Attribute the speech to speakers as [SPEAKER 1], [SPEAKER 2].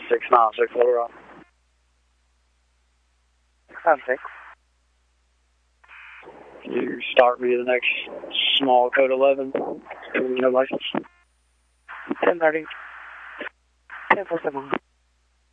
[SPEAKER 1] 696 Little Rock.
[SPEAKER 2] 696.
[SPEAKER 1] You start me the next small code 11. No license.
[SPEAKER 2] 1030. 1047.